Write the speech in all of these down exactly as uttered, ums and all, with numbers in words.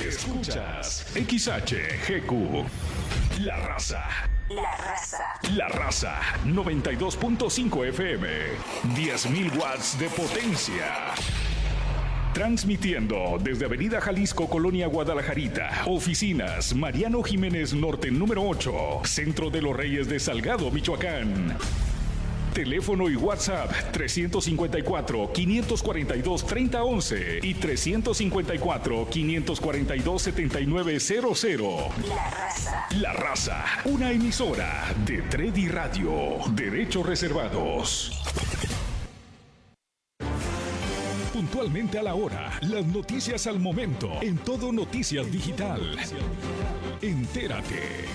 Escuchas X H G Q. La Raza. La Raza. La Raza. noventa y dos punto cinco F M. diez mil watts de potencia. Transmitiendo desde Avenida Jalisco, Colonia Guadalajarita. Oficinas Mariano Jiménez Norte número ocho. Centro de los Reyes de Salgado, Michoacán. Teléfono y WhatsApp trescientos cincuenta y cuatro, quinientos cuarenta y dos, treinta once y trescientos cincuenta y cuatro, quinientos cuarenta y dos, setenta y nueve cero cero. La Raza. La Raza, una emisora de Tredi Radio. Derechos reservados. Puntualmente a la hora, las noticias al momento, en Todo Noticias Digital. Entérate.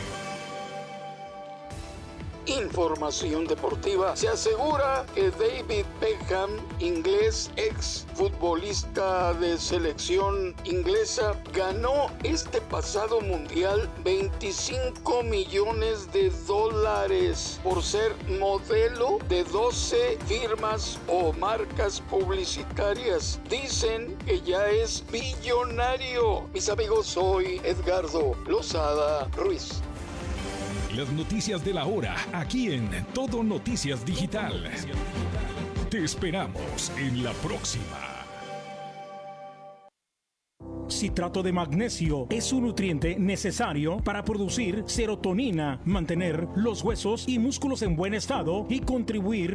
Información deportiva. Se asegura que David Beckham, inglés, ex futbolista de selección inglesa, ganó este pasado mundial veinticinco millones de dólares por ser modelo de doce firmas o marcas publicitarias. Dicen que ya es billonario. Mis amigos, soy Edgardo Lozada Ruiz. Las noticias de la hora, aquí en Todo Noticias Digital. Te esperamos en la próxima. Citrato de magnesio es un nutriente necesario para producir serotonina, mantener los huesos y músculos en buen estado y contribuir